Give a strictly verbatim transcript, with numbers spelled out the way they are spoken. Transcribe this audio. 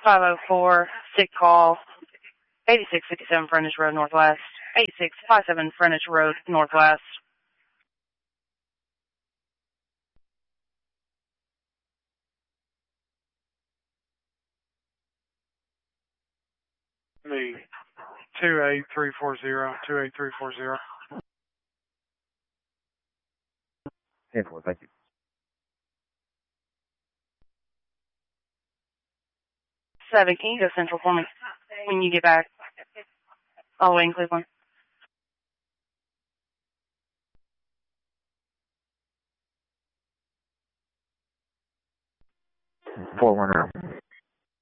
five oh four, sick call, eighty-six fifty-seven Frontage Road Northwest, eighty-six fifty-seven Frontage Road Northwest. The two eight three four zero, two eight three four zero. ten four, thank you. Seven, can you go central for me when you get back? All the way in Cleveland. four one zero.